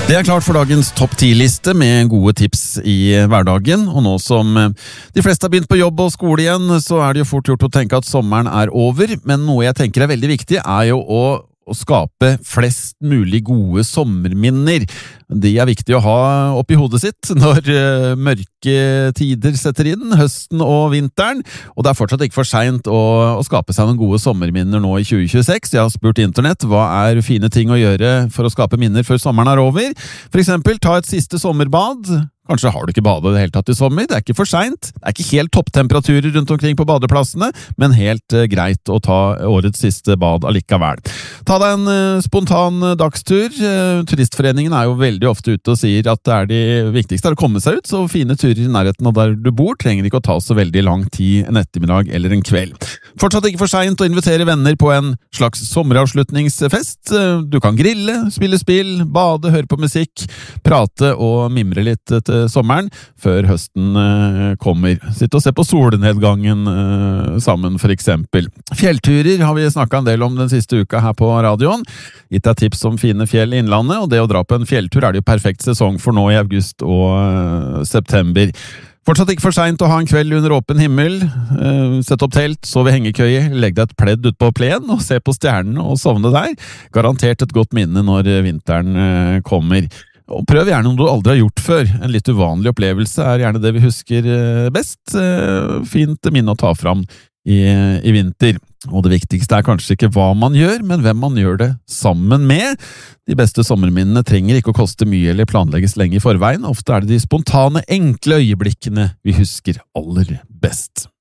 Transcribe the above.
Det klart for dagens topp 10-liste med gode tips i hverdagen, og nå som de fleste har begynt på jobb og skole igjen, så det jo fort gjort å tenke at sommeren over, men noe jeg tenker veldig viktig jo å skape flest mulig gode sommerminner. De viktig å ha oppi hodet sitt når mørke tider setter inn, høsten og vinteren, og det fortsatt ikke for sent å skape seg noen gode sommerminner nå i 2026. Jeg har spurt internett, hva fine ting å gjøre for å skape minner før sommeren over? For eksempel, ta et siste sommerbad. Kanskje har du ikke badet i det hele tatt i sommer, det ikke for sent. Det ikke helt topptemperaturer rundt omkring på badeplassene, men helt greit å ta årets siste bad allikevel. Ta deg en spontan dagstur. Turistforeningen jo veldig ofte ute og sier at det viktigste å komme seg ut, så fine turer i nærheten av der du bor trenger ikke å ta så veldig lang tid en ettermiddag eller en kveld. Fortsatt ikke for sent å invitere venner på en slags sommeravslutningsfest. Du kan grille, spille spill, bade, høre på musikk, prate og mimre litt til sommeren, før høsten kommer. Sitt og se på solnedgangen sammen, for eksempel. Fjellturer har vi snakket en del om den siste uka her på radioen. Gitt deg tips om fine fjell i innlandet, og det å dra på en fjelltur det jo perfekt sesong for nå i august og september. Fortsatt ikke for sent å ha en kveld under åpen himmel, sett opp telt, sove i hengekøye, legg deg et pledd ut på plenen og se på stjernene og sovne der. Garantert et godt minne når vinteren kommer. Og prøv gjerne noe du aldri har gjort før. En litt uvanlig opplevelse gjerne det vi husker best. Fint minne å ta fram i vinter. Og det viktigste kanskje ikke hva man gjør, men hvem man gjør det sammen med. De beste sommerminnene trenger ikke å koste mye eller planlegges lenge i forveien. Ofte det de spontane, enkle øyeblikkene vi husker aller best.